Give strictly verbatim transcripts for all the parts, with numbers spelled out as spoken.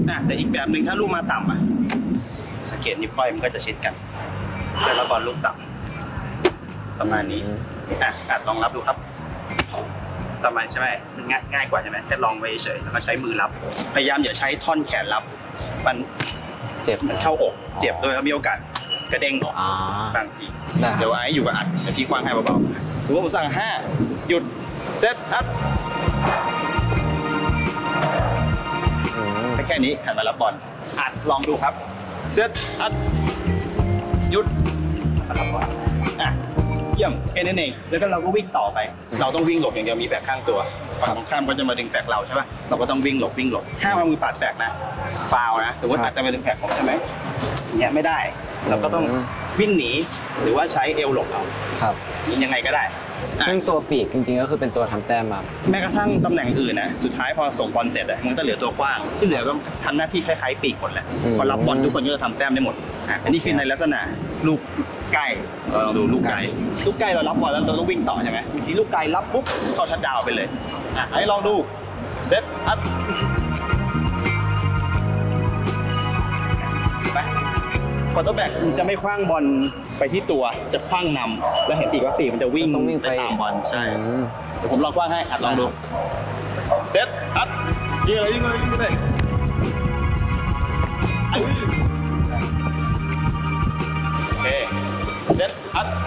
อ่ะแต่อีกแบบหนึ่งถ้าลูกมาต่ำอ่ะสังเกตนิ้วก้อยมันก็จะชิดกันแล้วบอลลูกต่ำประมาณนี้อ่ะอาจลองรับดูครับประมาณใช่ไหมมันง่ายง่ายกว่าใช่ไหมแค่ลองไว้เฉยแล้วก็ใช้มือรับพยายามอย่าใช้ท่อนแขนรับมันเจ็บมันเข้าอกเจ็บด้วยแล้วมีโอกาสกระเด้งออกบางทีเดี๋ยวไอ้อยู่กับอัดแต่พี่กว้างให้เบาๆถือว่าผมสั่งห้าหยุดเซตอัพแค่นี้หันมารับบอลอัดลองดูครับเซตอัดหยุดรับบอลอ่ะเยี่ยมแค่นั้นเองแล้วก็เราก็วิ่งต่อไปเราต้องวิ่งหลบอย่างเดียวมีแบกข้างตัวฝั่งตรงข้ามก็จะมาดึงแบกเราใช่ป่ะเราก็ต้องวิ่งหลบวิ่งหลบห้ามเอามือปาดแบกนะฟาวนะสมมติอาจจะมาดึงแบกผมใช่ไหมอย่างเงี้ยไม่ได้เราก็ต้องวิ่งหนีหรือว่าใช้เอวหลบเอาครับยังไงก็ได้ซึ่งตัวปีกจริงๆก็คือเป็นตัวทำแต้มมาแม้กระทั่งตำแหน่งอื่นนะสุดท้ายพอส่งบอลเสร็จอะมันก็เหลือตัวกว้างที่เหลือก็ทำหน้าที่คล้ายๆปีกหมดแหละพอรับบอลทุกคนก็จะทำแต้มได้หมดอันนี้คือในลักษณะลูกไก่เราลองดูลูกไก่ลูกไก่เรารับบอลแล้วเราต้องวิ่งต่อใช่ไหมบางทีลูกไก่รับปุ๊บเข้าชัดดาวไปเลยอ่ะให้ลองดูเด็ดอัพไปคอร์เตอร์แบ็กจะไม่คว้างบอลไปที่ตัวจะคว้างนำแล้วเห็นปีกว่าปีกมันจะวิ่งไปตามบอลใช่เดี๋ยวผมลองคว้างให้อัดลองดูเซตอัพยิงเลยยิงเลยยิงเลยโอเคเซตอัพ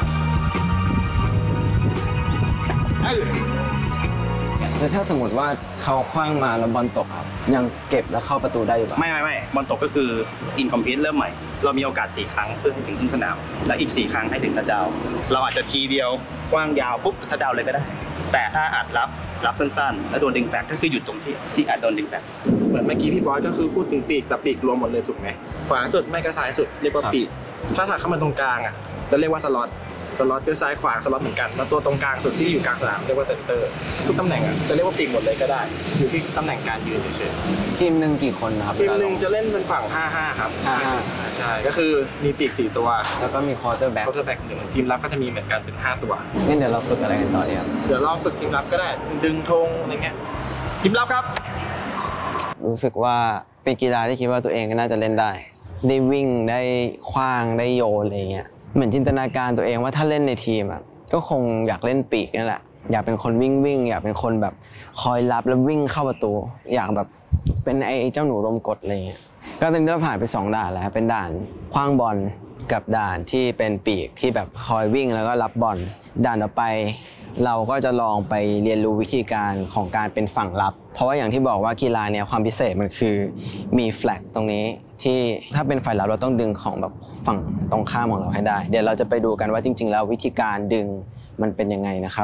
แล้วถ้าสมมติว่าเขาคว้างมาแล้วบอลตกครับยังเก็บแล้วเข้าประตูได้อยู่ป่ะไม่ไม่ไม่บอลตกก็คืออินคอมพลีทเริ่มใหม่เรามีโอกาสสี่ครั้งเพื่อให้ถึงครึ่งสนามและอีกสี่ครั้งให้ถึงทัชดาวน์เราอาจจะทีเดียวกว้างยาวปุ๊บทัชดาวน์เลยก็ได้แต่ถ้าอัดรับรับสั้นๆแล้วโดนดึงแบกก็คือหยุดตรงที่ที่อัดโดนดึงแบกเหมือนเมื่อกี้พี่บอสก็คือพูดถึงปีกแต่ปีกรวมหมดเลยถูกไหมขวาสุดไม่ก็ซ้ายสุดเรียกว่าปีกถ้าถักเข้ามาตรงกลางอ่ะจะเรียกว่าสล็อตสล็อตคือซ้ายขวาสล็อตเหมือนกันแล้วตัวตรงกลางสุดที่อยู่กลางสนามเรียกว่าเซนเตอร์ทุกตำแหน่งอ่ะจะเรียกว่าปีกหมดเลยก็ได้อยู่ที่ตำแหน่งการยืนเฉยๆทีมหนึ่งกี่คนครับทีมหนึ่งจะเล่นเป็นฝั่งห้าห้าครับห้าห้าใช่ก็คือมีปีกสี่ตัวแล้วก็มีคอร์เตอร์แบ็คคอร์เตอร์แบ็คหนึ่งทีมรับก็จะมีเหมือนกันเป็นห้าตัวงั้นเดี๋ยวเราฝึกอะไรกันต่อเนี่ยเดี๋ยวลองฝึกทีมรับก็ได้ดึงธงอะไรเงี้ยทีมรับครับรู้สึกว่าเป็นกีฬาที่คิดว่าตัวเองก็น่าจะเล่นได้ได้วิ่งได้คว้างได้โยนอะไรเงี้ยเหมือนจินตนาการตัวเองว่าถ้าเล่นในทีมอ่ะก็คงอยากเล่นปีกนั่นแหละอยากเป็นคนวิ่งวิ่งอยากเป็นคนแบบคอยรับแล้ววิ่งเข้าประตูอยากแบบเป็นไอ้เจ้าหนูลมกดอะไรเงี้ยก็ตอนนี้เราผ่านไปสองด่านแล้วเป็นด่านคว้างบอลกับด่านที่เป็นปีกที่แบบคอยวิ่งแล้วก็รับบอลด่านต่อไปเราก็จะลองไปเรียนรู้วิธีการของการเป็นฝั่งรับเพราะว่าอย่างที่บอกว่ากีฬาเนี่ยความพิเศษมันคือมีแฟลกตรงนี้ที่ถ้าเป็นฝ่ายรับเราต้องดึงของแบบฝั่งตรงข้ามของเราให้ได้เดี๋ยวเราจะไปดูกันว่าจริงๆแล้ววิธีการดึงมันเป็นยังไงนะครับ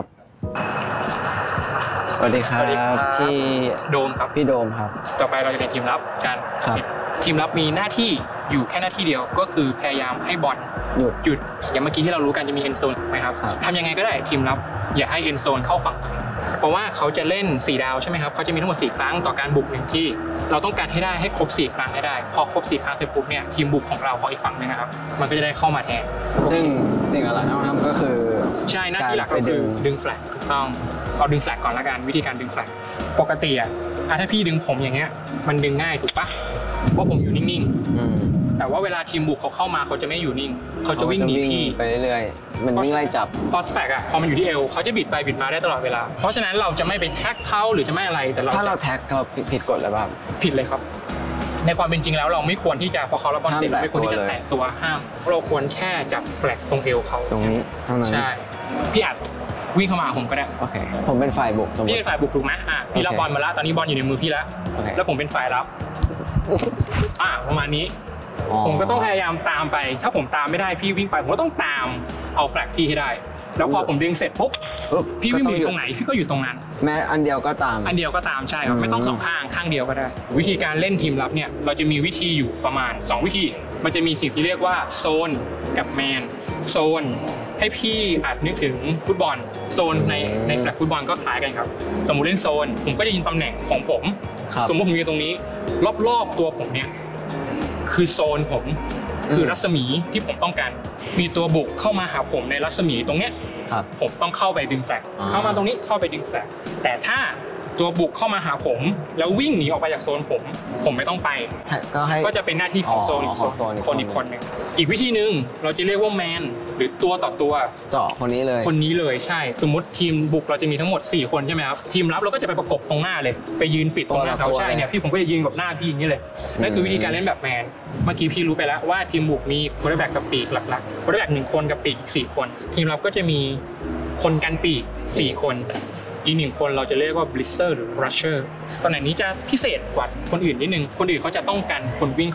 สวัสดีครับพี่โดมครับพี่โดมครับต่อไปเราจะเป็นทีมรับกันครับทีมรับมีหน้าที่อยู่แค่หน้าที่เดียวก็คือพยายามให้บอลหยุดหยุดอย่างเมื่อกี้ที่เรารู้กันจะมีเอ็นโซนไหมครับทำยังไงก็ได้ทีมรับอย่าให้เอ็นโซนเข้าฝั่งเพราะว่าเขาจะเล่นสี่ดาวใช่ไหมครับเขาจะมีทั้งหมดสี่ครั้งต่อการบุกหนึ่งที่เราต้องการให้ได้ให้ครบสี่ครั้งให้ได้พอครบสี่ครั้งเสร็จปุ๊บเนี่ยทีมบุกของเราของอีกฝั่งนึงนะครับมันก็จะได้เข้ามาแทนซึ่งสิ่งหลักๆที่ต้องทำก็คือใช่หน้าที่หลักก็คือดึงแฟลกถูกต้องเอาดึงแฟลกก่อนละกันวิธีการดึงแฟลกปกติอ่ะถ้าพี่ดึงผมอย่างเงี้ยมันดึงง่ายถูกปะเพราะผมอยู่นิ่งๆแต่ว่าเวลาทีมบุกเขาเข้ามาเขาจะไม่อยู่นิ่งเขาจะวิ่งหนีพี่ไปเรื่อยๆมันวิ่งไล่จับพอสแต็กอ่ะพอมันอยู่ที่เอวเขาจะบิดไปบิดมาได้ตลอดเวลาเพราะฉะนั้นเราจะไม่ไปแท็กเขาหรือจะไม่อะไรแต่เราถ้าเราแท็กเราผิดกฎหรือเปล่าผิดเลยครับในความเป็นจริงแล้วเราไม่ควรที่จะพอเขารับบอลเสร็จไม่ควรที่จะแตะตัวห้ามเราควรแค่จับแฟลกตรงเอวเขาตรงนี้เท่านั้นใช่พี่อัดวิ่งเข้ามาผมก็ได้โอเคผมเป็นฝ่ายบุกพี่เป็นฝ่ายบุกถูกไหมอ่ะพี่รับบอลมาแล้วตอนนี้บอลอยู่ในมือพี่แล้วแล้วผมเป็นฝ่ายรับอ่ะประมาณนี้ผมก็ต้องพยายามตามไปถ้าผมตามไม่ได้พี่วิ่งไปผมก็ต้องตามเอาแฟลกพี่ให้ได้แล้วพอผมดึงเสร็จปุ๊บพี่วิ่งอยู่ตรงไหนพี่ก็อยู่ตรงนั้นแม้อันเดียวก็ตามอันเดียวก็ตามใช่ครับไม่ต้องสองข้างข้างเดียวก็ได้วิธีการเล่นทีมรับเนี่ยเราจะมีวิธีอยู่ประมาณสองวิธีมันจะมีสิ่งที่เรียกว่าโซนกับแมนโซนให้พี่อาจนึกถึงฟุตบอลโซนในในแฟลกฟุตบอลก็คล้ายกันครับสมมติเล่นโซนผมก็จะยิงตำแหน่งของผมสมมติผมอยู่ตรงนี้รอบๆตัวผมเนี่ยคือโซนผมคือรัศมีที่ผมต้องการมีตัวบุกเข้ามาหาผมในรัศมีตรงเนี้ยผมต้องเข้าไปดึงแฟลกเข้ามาตรงนี้เข้าไปดึงแฟลกแต่ถ้าตัวบุกเข้ามาหาผมแล้ววิ่งหนีออกไปจากโซนผมผมไม่ต้องไปก็ให้ก็จะเป็นหน้าที่ของโซนอีกของโซนอีกคนอีกคนหนึ่งอีกวิธีหนึ่งเราจะเรียกว่าแมนหรือตัวต่อตัวเจาะคนนี้เลยคนนี้เลยใช่สมมติทีมบุกเราจะมีทั้งหมดสี่คนใช่ไหมครับทีมรับเราก็จะไปประกบตรงหน้าเลยไปยืนปิดตรงหน้าเขาตัวละตัวใช่เนี่ยพี่ผมก็จะยืนกับหน้าพี่อย่างนี้เลยนั่นคือวิธีการเล่นแบบแมนเมื่อกี้พี่รู้ไปแล้วว่าทีมบุกมีโค้ชแบ็กกับปีกหลักๆโค้ชแบ็กหนึ่งคนกับปีกอีกสี่คนทีมรับก็จะมีคนกันปีกสี่คนอีกหนึ่งคนเราจะเรียกว่า blitzer หรือ rusher ตำแหน่งนี้จะพิเศษกว่าคนอื่นนิดนึงคนอื่นเขาจะต้องกันคนวิ่ง